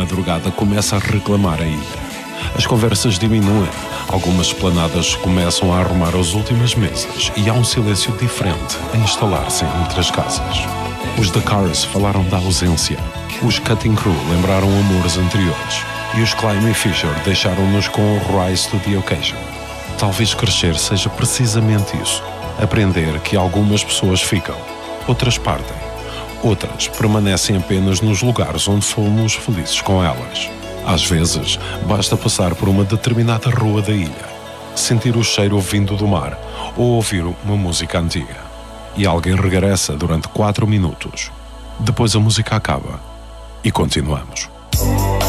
madrugada começa a reclamar a ilha. As conversas diminuem, algumas esplanadas começam a arrumar as últimas mesas e há um silêncio diferente a instalar-se entre as casas. Os The Cars falaram da ausência, os Cutting Crew lembraram amores anteriores e os Climby Fisher deixaram-nos com o Rise to the Occasion. Talvez crescer seja precisamente isso, aprender que algumas pessoas ficam, outras partem, outras permanecem apenas nos lugares onde fomos felizes com elas. Às vezes, basta passar por uma determinada rua da ilha, sentir o cheiro vindo do mar ou ouvir uma música antiga. E alguém regressa durante 4 minutos. Depois a música acaba e continuamos.